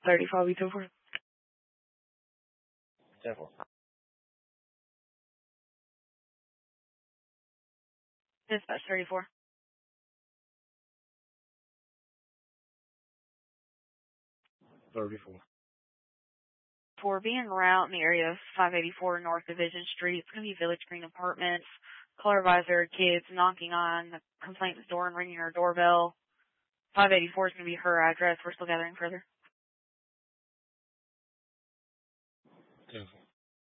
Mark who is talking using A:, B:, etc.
A: 35 Vito 4.
B: Careful.
A: Dispatch 34.
B: 34.
A: 4, be en route in the area of 584 North Division Street. It's going to be Village Green Apartments. Color visor kids knocking on the complainant's door and ringing her doorbell. 584 is going to be her address. We're still gathering further.